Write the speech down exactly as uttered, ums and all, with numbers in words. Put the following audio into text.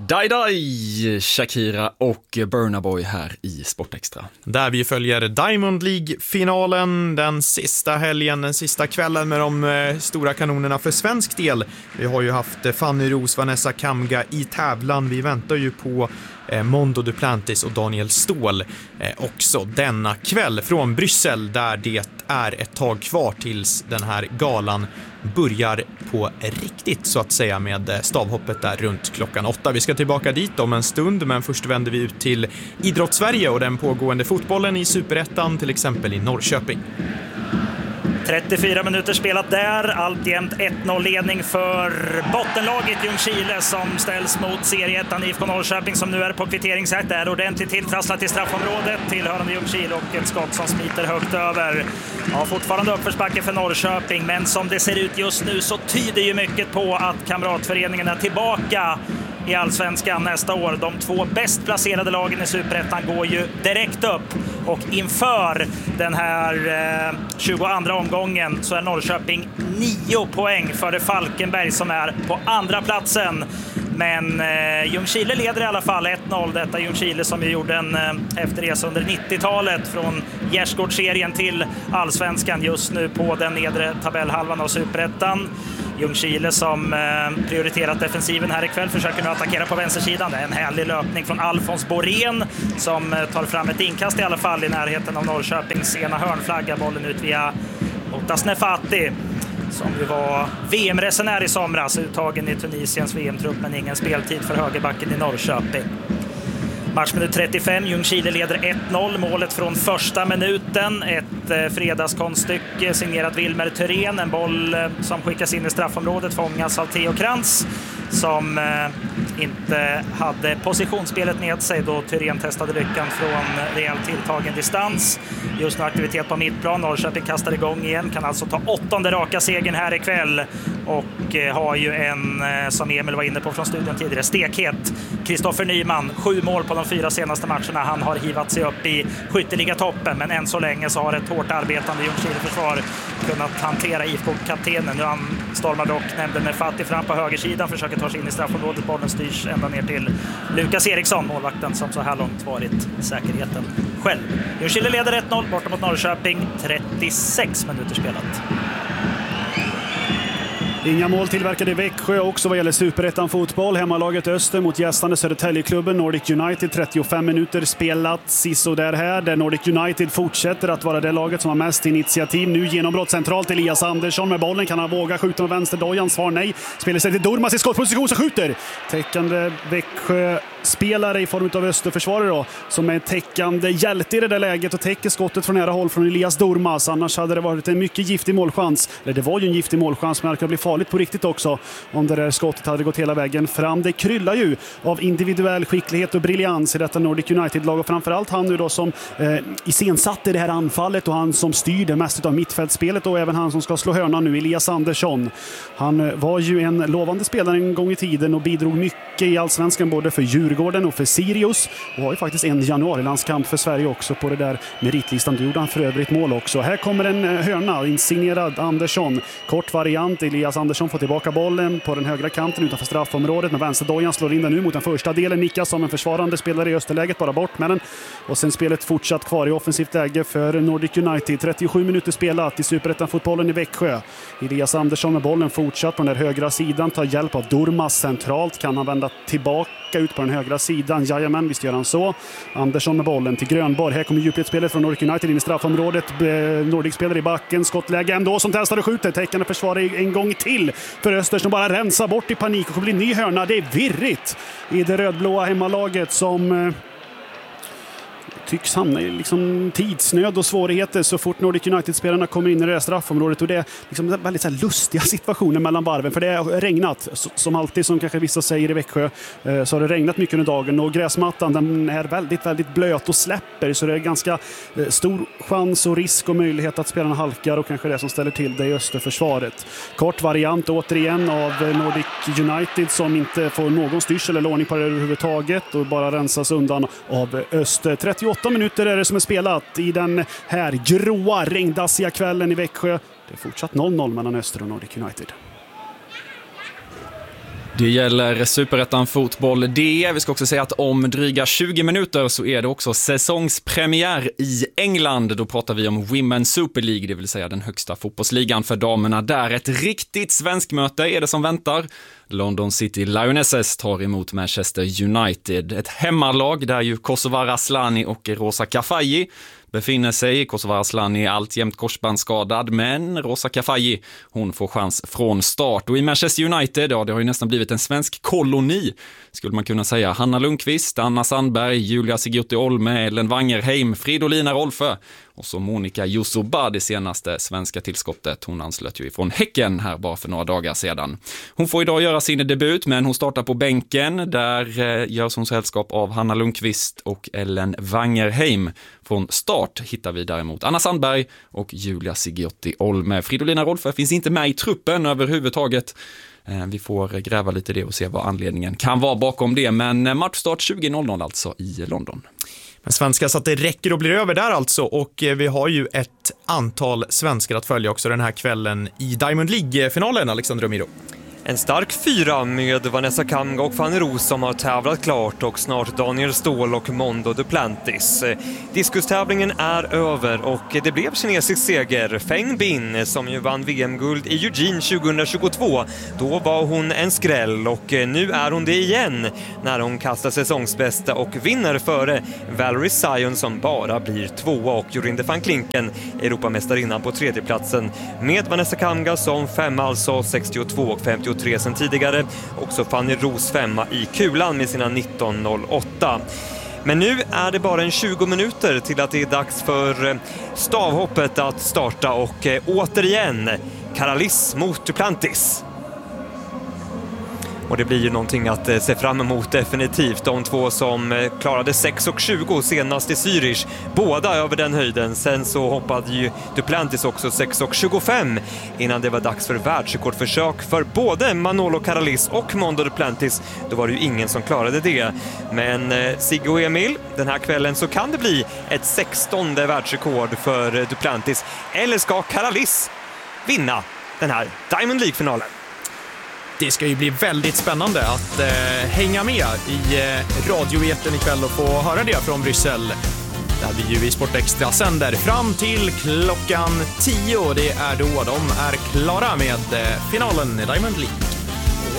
Dai Dai, Shakira och Burna Boy här i Sportextra. Där vi följer Diamond League-finalen den sista helgen, den sista kvällen med de eh, stora kanonerna för svensk del. Vi har ju haft eh, Fanny Ros, Vanessa Kamga i tävlan. Vi väntar ju på eh, Mondo Duplantis och Daniel Ståhl eh, också denna kväll från Bryssel, där det är ett tag kvar tills den här galan börjar på riktigt, så att säga, med stavhoppet där runt klockan åtta. Vi ska tillbaka dit om en stund, men först vänder vi ut till Idrottssverige och den pågående fotbollen i Superettan, till exempel i Norrköping. trettiofyra minuter spelat där, alltjämt ett noll-ledning för bottenlaget Ljungskile som ställs mot serieettan I F K Norrköping som nu är på kvitteringsjakt. Där ordentligt tilltrasslat i straffområdet, tillhörande Ljungskile, och ett skott som smiter högt över. Ja, fortfarande uppförsbacke för Norrköping, men som det ser ut just nu så tyder ju mycket på att kamratföreningen är tillbaka i Allsvenskan nästa år. De två bäst placerade lagen i Superettan går ju direkt upp, och inför den här eh, tjugoandra omgången så är Norrköping nio poäng före Falkenberg som är på andra platsen. Men eh, Ljungskile leder i alla fall ett noll. Detta Ljungskile som ju gjorde en eh, efterresa under nittiotalet från Gärsgårdsserien till Allsvenskan, just nu på den nedre tabellhalvan av Superettan. Ljungskile som eh, prioriterat defensiven här ikväll försöker nu attackera på vänstersidan. Det är en härlig löpning från Alfons Borén som eh, tar fram ett inkast i alla fall i närheten av Norrköpings ena hörnflagga. Bollen ut via Otas Nefati, som ju var V M-resenär i somras, uttagen i Tunisiens V M-trupp, men ingen speltid för högerbacken i Norrköping. Matchminut trettiofem, Ljungskile leder ett noll. Målet från första minuten, ett eh, fredagskonststycke signerat Wilmer Thyrén. En boll eh, som skickas in i straffområdet, fångas av Theo Krantz som eh, inte hade positionsspelet med sig då Thyrén testade lyckan från rejält tilltagen distans. Just nu aktivitet på mittplan. Norrköping kastar igång igen, kan alltså ta åttonde raka segern här ikväll, och eh, har ju en, eh, som Emil var inne på från studion tidigare, stekhet Kristoffer Nyman. Sju mål på de fyra senaste matcherna. Han har hivat sig upp i skytteliga-toppen, men än så länge så har ett hårt arbetande Ljungskile-försvar kunnat hantera I F K-kaptenen. Nu han stormar dock nämnden med Fatih fram på högersidan, försöker ta sig in i straffområdet. Bollen styrs ända ner till Lukas Eriksson, målvakten som så här långt varit säkerheten själv. Ljungskile leder ett noll borta mot Norrköping, trettiosex minuter spelat. Inga mål tillverkade i Växjö också vad gäller Superettan fotboll. Hemmalaget Öster mot gästande Södertäljeklubben Nordic United, trettiofem minuter spelat. Sisso där här, där Nordic United fortsätter att vara det laget som har mest initiativ. Nu genombrott centralt, Elias Andersson med bollen. Kan han våga skjuta med vänster? Dojan svar nej. Spelar sig till Durmas i skottposition som skjuter. Täckande Växjö spelare i form av Österförsvarare då, som är täckande hjälte i det där läget och täcker skottet från nära håll från Elias Durmas. Annars hade det varit en mycket giftig målchans. Eller det var ju en giftig målchans, men det kan bli farligt på riktigt också om det där skottet hade gått hela vägen fram. Det kryllar ju av individuell skicklighet och briljans i detta Nordic United-lag, och framförallt han nu då som eh, iscensatte det här anfallet, och han som styr det mest av mittfältspelet, och även han som ska slå hörnan nu, Elias Andersson. Han var ju en lovande spelare en gång i tiden och bidrog mycket i Allsvenskan både för Djurgården och för Sirius, och har ju faktiskt en januarilandskamp för Sverige också på det där meritlistan. Då gjorde han för övrigt mål också. Här kommer en hörna, insignerad Andersson. Kort variant, Elias Andersson får tillbaka bollen på den högra kanten utanför straffområdet, men vänsterdojan slår in den nu mot den första delen. Nickas som en försvarande spelare i österläget, bara bort med den. Och sen spelet fortsatt kvar i offensivt läge för Nordic United. trettiosju minuter spelat i Superettan-fotbollen i Växjö. Elias Andersson med bollen fortsatt på den där högra sidan, tar hjälp av Durmas centralt. Kan han vända tillbaka ut på den högra sidan? Jajamän, visst gör han så. Andersson med bollen till Grönborg. Här kommer djupledsspelet från Nordic United in i straffområdet. Nordic spelar i backen. Skottläge ändå som testar och skjuter. Täckande försvarare en gång till för Öster som bara rensar bort i panik och kommer bli ny hörna. Det är virrigt i det rödblåa hemmalaget som tycks hamna i liksom tidsnöd och svårigheter så fort Nordic United-spelarna kommer in i det straffområdet, och det är liksom väldigt så här lustiga situationer mellan varven, för det har regnat som alltid, som kanske vissa säger i Växjö, så har det regnat mycket under dagen, och gräsmattan den är väldigt väldigt blöt och släpper, så det är ganska stor chans och risk och möjlighet att spelarna halkar, och kanske det som ställer till det i Österförsvaret. Kort variant återigen av Nordic United som inte får någon styrsel eller ordning på det överhuvudtaget och bara rensas undan av Öster. trettioåtta minuter är det som är spelat i den här gråa, regndassiga kvällen i Växjö. Det är fortsatt noll noll mellan Öster och Nordic United. Det gäller Superettan fotboll D. Vi ska också säga att om dryga tjugo minuter så är det också säsongspremiär i England. Då pratar vi om Women's Super League, det vill säga den högsta fotbollsligan för damerna. Där ett riktigt svensk möte är det som väntar. London City Lionesses tar emot Manchester United. Ett hemmalag där ju Kosovare Asllani och Rosa Kafaji befinner sig. Kosovare Asllani är alltjämt korsbandsskadad, men Rosa Kafaji, hon får chans från start. Och i Manchester United, ja, det har ju nästan blivit en svensk koloni, skulle man kunna säga. Hanna Lundqvist, Anna Sandberg, Julia Sigurti Olme, Ellen Wangerheim, Fridolina Rolfö och så Monica Jusuba, det senaste svenska tillskottet. Hon anslöt ju ifrån Häcken här bara för några dagar sedan. Hon får idag göra sin debut, men hon startar på bänken. Där eh, görs hon sällskap av Hanna Lundqvist och Ellen Wangerheim. Från start hittar vi däremot Anna Sandberg och Julia Sigurti Olme. Fridolina Rolfö finns inte med i truppen överhuvudtaget. Eh, vi får gräva lite det och se vad anledningen kan vara bakom det. Men matchstart tjugo noll noll alltså i London. Men svenska så att det räcker och blir över där alltså, och vi har ju ett antal svenskar att följa också den här kvällen i Diamond League-finalen, Alexander Romero. En stark fyra med Vanessa Kamga och Fanny Roos som har tävlat klart, och snart Daniel Ståhl och Mondo Duplantis. Diskustävlingen är över och det blev kinesisk seger. Feng Bin, som ju vann V M-guld i Eugene tjugohundratjugotvå, då var hon en skräll, och nu är hon det igen när hon kastar säsongsbästa och vinner före Valerie Sion som bara blir tvåa, och Jorinde van Klinken, Europamästarinnan på tredjeplatsen med Vanessa Kamga som femma, alltså sextiotvå och femtiotre sen tidigare. Också Fanny Roos femma i kulan med sina nitton noll åtta. Men nu är det bara en tjugo minuter till att det är dags för stavhoppet att starta, och återigen Karalis mot Duplantis. Och det blir ju någonting att se fram emot definitivt. De två som klarade sex och tjugo senast i Zürich, båda över den höjden. Sen så hoppade ju Duplantis också sex och tjugofem innan det var dags för världsrekordförsök för både Manolo Karalis och Mondo Duplantis. Då var det ju ingen som klarade det. Men Sigge och Emil, den här kvällen så kan det bli ett sextonde världsrekord för Duplantis. Eller ska Karalis vinna den här Diamond League-finalen? Det ska ju bli väldigt spännande att eh, hänga med i eh, radioeten ikväll och få höra det från Bryssel. Där vi ju i Sport Extra sänder fram till klockan tio. Det är då de är klara med eh, finalen i Diamond League.